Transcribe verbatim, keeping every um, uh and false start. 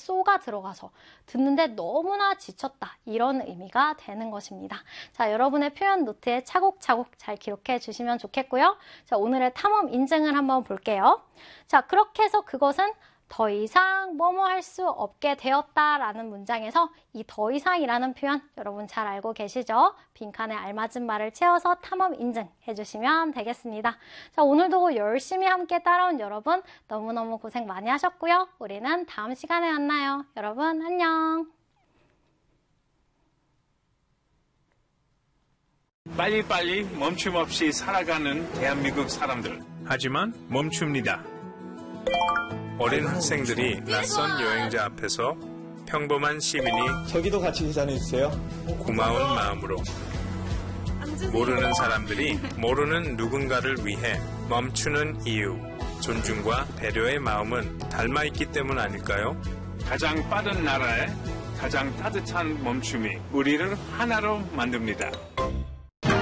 쏘가 들어가서 듣는데 너무나 지쳤다. 이런 의미가 되는 것입니다. 자, 여러분의 표현 노트에 차곡차곡 잘 기록해 주시면 좋겠고요. 자, 오늘의 탐험 인증을 한번 볼게요. 자, 그렇게 해서 그것은 더 이상 뭐뭐 할 수 없게 되었다라는 문장에서 이 더 이상이라는 표현 여러분 잘 알고 계시죠? 빈칸에 알맞은 말을 채워서 탐험 인증해 주시면 되겠습니다. 자, 오늘도 열심히 함께 따라온 여러분 너무너무 고생 많이 하셨고요. 우리는 다음 시간에 만나요. 여러분 안녕. 빨리빨리 멈춤 없이 살아가는 대한민국 사람들. 하지만 멈춥니다. 어린 학생들이 낯선 여행자 앞에서 평범한 시민이 저기도 같이 계산해주세요. 고마운 마음으로 모르는 사람들이 모르는 누군가를 위해 멈추는 이유, 존중과 배려의 마음은 닮아있기 때문 아닐까요? 가장 빠른 나라에 가장 따뜻한 멈춤이 우리를 하나로 만듭니다.